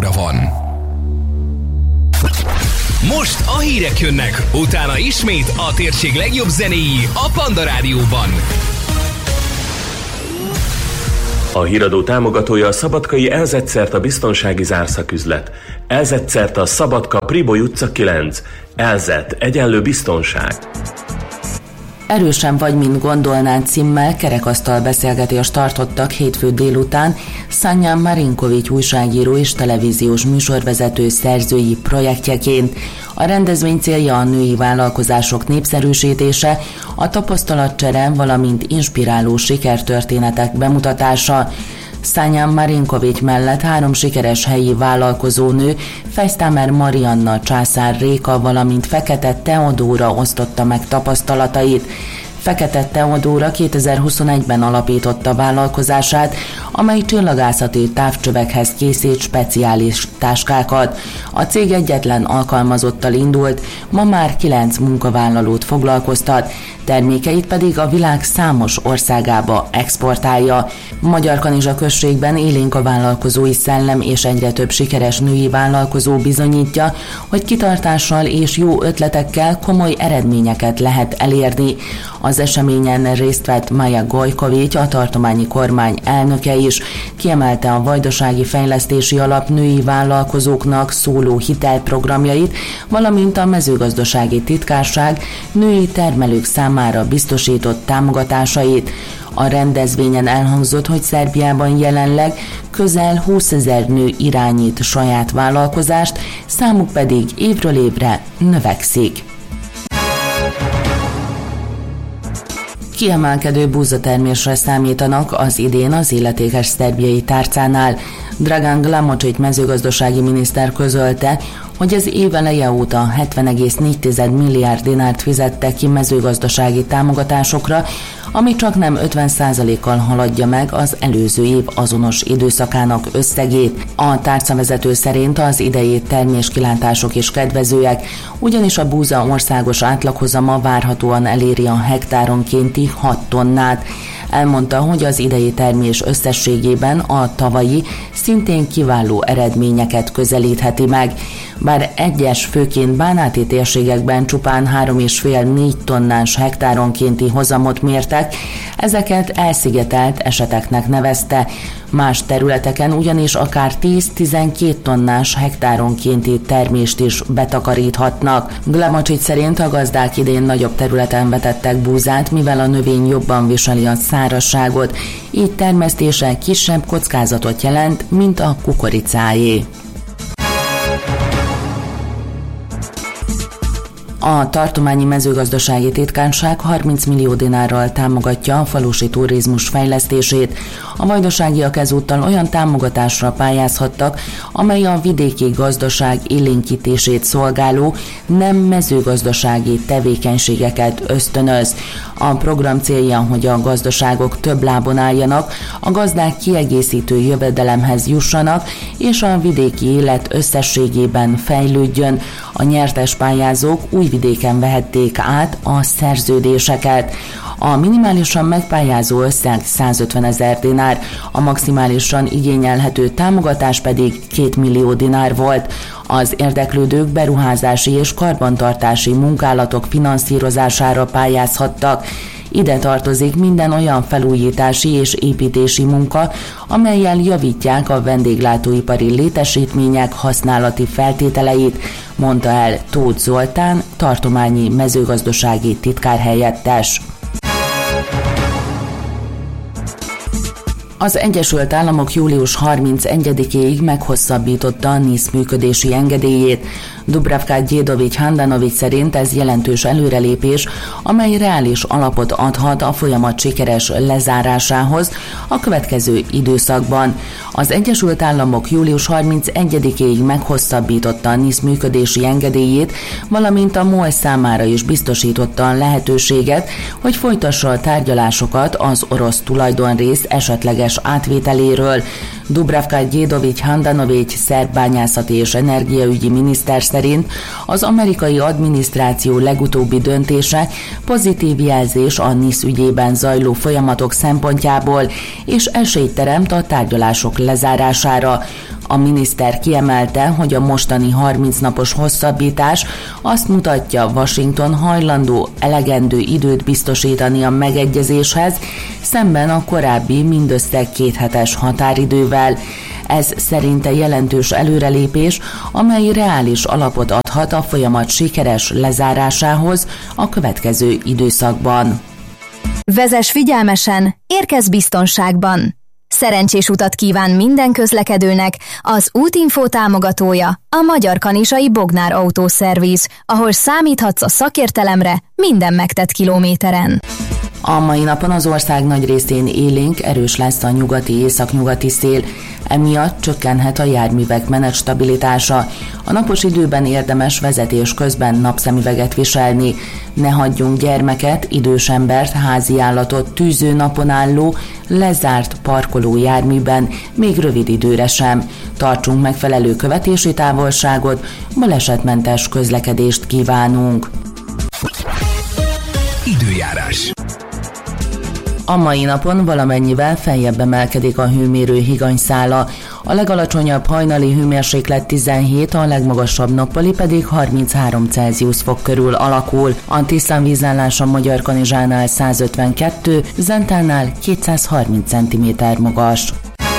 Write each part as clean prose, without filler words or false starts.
óra van. Most a hírek jönnek, utána ismét a térség legjobb zenéi a Panda Rádióban. A híradó támogatója a szabadkai Elzetszerta biztonsági zárszaküzlet. Elzetszerta Szabadka Priboly utca 9. Elzet egyenlő biztonság. Erősen vagy, mint gondolnád címmel kerekasztal beszélgetést tartottak hétfő délután Sanján Marinkovics újságíró és televíziós műsorvezető szerzői projektjeként. A rendezvény célja a női vállalkozások népszerűsítése, a tapasztalatcsere, valamint inspiráló sikertörténetek bemutatása. Sanján Marinkovics mellett 3 sikeres helyi vállalkozónő, Fejsztámer Marianna, Császár Réka, valamint Fekete Teodóra osztotta meg tapasztalatait. Fekete Teodóra 2021-ben alapította vállalkozását, amely csillagászati távcsövekhez készít speciális táskákat. A cég egyetlen alkalmazottal indult, ma már 9 munkavállalót foglalkoztat, termékeit pedig a világ számos országába exportálja. Magyarkanizsa községben élénk a vállalkozói szellem, és egyre több sikeres női vállalkozó bizonyítja, hogy kitartással és jó ötletekkel komoly eredményeket lehet elérni. Az eseményen részt vett Maja Gojkovics, a tartományi kormány elnöke is, kiemelte a Vajdasági Fejlesztési Alap női vállalkozóknak szóló hitelprogramjait, valamint a mezőgazdasági titkárság női termelők számára biztosított támogatásait. A rendezvényen elhangzott, hogy Szerbiában jelenleg közel 20 000 nő irányít saját vállalkozást, számuk pedig évről évre növekszik. Kiemelkedő búzatermésre számítanak az idén az illetékes szerbiai tárcánál. Dragan Glamocsics mezőgazdasági miniszter közölte, hogy az év eleje óta 70,4 milliárd dinárt fizettek ki mezőgazdasági támogatásokra, ami csaknem 50%-kal haladja meg az előző év azonos időszakának összegét. A tárcavezető szerint az idei terméskilátások is kedvezőek, ugyanis a búza országos átlaghozama várhatóan eléri a hektáronkénti 6 tonnát. Elmondta, hogy az idei termés összességében a tavalyi szintén kiváló eredményeket közelítheti meg. Bár egyes, főként bánáti térségekben csupán 3,5-4 tonnás hektáronkénti hozamot mértek, ezeket elszigetelt eseteknek nevezte. Más területeken ugyanis akár 10-12 tonnás hektáronkénti termést is betakaríthatnak. Glamocsics szerint a gazdák idén nagyobb területen vetettek búzát, mivel a növény jobban viseli a szárazságot, így termesztése kisebb kockázatot jelent, mint a kukoricáé. A tartományi mezőgazdasági titkárság 30 millió dinárral támogatja a falusi turizmus fejlesztését. A vajdaságiak ezúttal olyan támogatásra pályázhattak, amely a vidéki gazdaság élénkítését szolgáló nem mezőgazdasági tevékenységeket ösztönöz. A program célja, hogy a gazdaságok több lábon álljanak, a gazdák kiegészítő jövedelemhez jussanak, és a vidéki élet összességében fejlődjön. A nyertes pályázók Újvidéken vehették át a szerződéseket. A minimálisan megpályázó összeg 150 000 dinár, a maximálisan igényelhető támogatás pedig 2 millió dinár volt. Az érdeklődők beruházási és karbantartási munkálatok finanszírozására pályázhattak. Ide tartozik minden olyan felújítási és építési munka, amellyel javítják a vendéglátóipari létesítmények használati feltételeit, mondta el Tóth Zoltán, tartományi mezőgazdasági titkárhelyettes. Az Egyesült Államok július 31-éig meghosszabbította a NIS működési engedélyét. Dubravka Djedovic-Handanovic szerint ez jelentős előrelépés, amely reális alapot adhat a folyamat sikeres lezárásához a következő időszakban. Az Egyesült Államok július 31-éig meghosszabbította a NIS működési engedélyét, valamint a MOL számára is biztosította a lehetőséget, hogy folytassa a tárgyalásokat az orosz tulajdonrész esetleges átvételéről. Dubravka Djedovic-Handanovic szerb bányászati és energiaügyi miniszter szerint az amerikai adminisztráció legutóbbi döntése pozitív jelzés a NIS ügyében zajló folyamatok szempontjából, és esélyt teremt a tárgyalások lezárására. A miniszter kiemelte, hogy a mostani 30 napos hosszabbítás azt mutatja, Washington hajlandó elegendő időt biztosítani a megegyezéshez, szemben a korábbi mindössze 2 hetes határidővel. Ez szerinte jelentős előrelépés, amely reális alapot adhat a folyamat sikeres lezárásához a következő időszakban. Vezess figyelmesen, érkezz biztonságban! Szerencsés utat kíván minden közlekedőnek az Útinfo támogatója, a Magyar Kanizsai Bognár Autószerviz, ahol számíthatsz a szakértelemre minden megtett kilométeren. A mai napon az ország nagy részén élénk, erős lesz a nyugati-északnyugati szél, emiatt csökkenhet a járművek menetstabilitása. A napos időben érdemes vezetés közben napszemüveget viselni. Ne hagyjunk gyermeket, idős embert, házi állatot tűző napon álló, lezárt parkoló járműben, még rövid időre sem. Tartsunk megfelelő követési távolságot, balesetmentes közlekedést kívánunk. Időjárás. A mai napon valamennyivel feljebb emelkedik a hőmérő higanyszála. A legalacsonyabb hajnali hőmérséklet 17, a legmagasabb nappali pedig 33 Celsius fok körül alakul. A tisztánvízállás a Magyarkanizsánál 152, Zentánál 230 cm magas.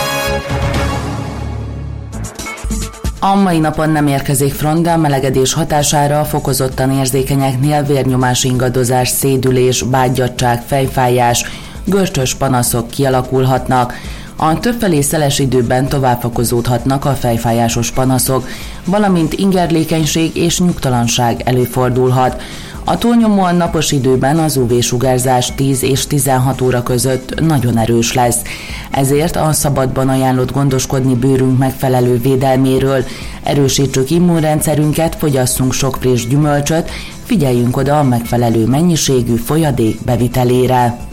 A mai napon nem érkezik front, de a melegedés hatására fokozottan érzékenyeknél vérnyomás ingadozás, szédülés, bágyadtság, fejfájás, görcsös panaszok kialakulhatnak. A többfelé szeles időben továbbfokozódhatnak a fejfájásos panaszok, valamint ingerlékenység és nyugtalanság előfordulhat. A túlnyomóan napos időben az UV-sugárzás 10 és 16 óra között nagyon erős lesz. Ezért a szabadban ajánlott gondoskodni bőrünk megfelelő védelméről, erősítsük immunrendszerünket, fogyasszunk sok friss gyümölcsöt, figyeljünk oda a megfelelő mennyiségű folyadék bevitelére.